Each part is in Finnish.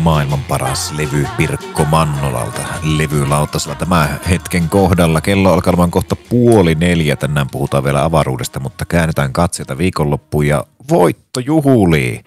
maailman paras levy Pirkko Mannolalta levylautasella tämä hetken kohdalla. Kello alkaa olemaan kohta 3:30. Tänään puhutaan vielä avaruudesta, mutta käännetään katseita viikonloppuun ja voittojuhliin.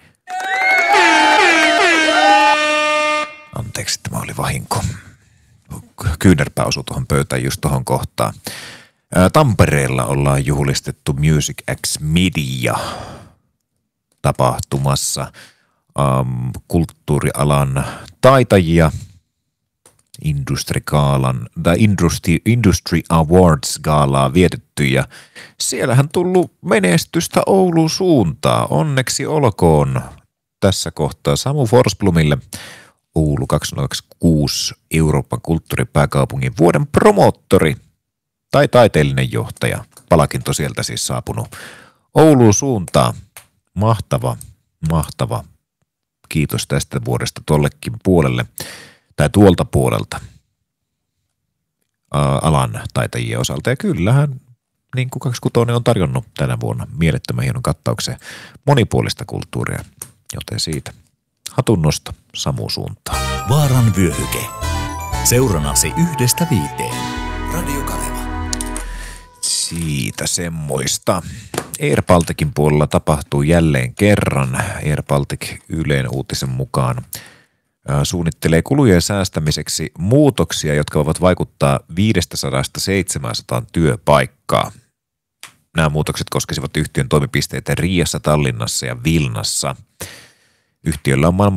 Anteeksi, tämä oli vahinko. Kyynärpää osui tuohon pöytään just tuohon kohtaan. Tampereella ollaan juhlistettu Music X Media tapahtumassa. Kulttuurialan taitajia Industry Awards -gaalaa vietetty ja siellähän tullut menestystä Oulun suuntaan. Onneksi olkoon tässä kohtaa Samu Forsblomille, Oulu 2026 Euroopan kulttuuripääkaupungin vuoden promoottori tai taiteellinen johtaja. Palkinto sieltä siis saapunut Oulun suuntaan. Mahtava. Kiitos tästä vuodesta tollekin puolelle, tai tuolta puolelta alan taitajien osalta. Ja kyllähän, niin kuin 26 on tarjonnut tänä vuonna mielettömän hienon kattauksen monipuolista kulttuuria, joten siitä hatunnosto Samu suuntaan. Vaaran vyöhyke. Seuranasi 1-5. Radio Kaleva. Siitä semmoista. AirBalticin puolella tapahtuu jälleen kerran. AirBaltic Ylen uutisen mukaan suunnittelee kulujen säästämiseksi muutoksia, jotka voivat vaikuttaa 500–700 työpaikkaa. Nämä muutokset koskisivat yhtiön toimipisteitä Riiassa, Tallinnassa ja Vilnassa. Yhtiöllä on maailman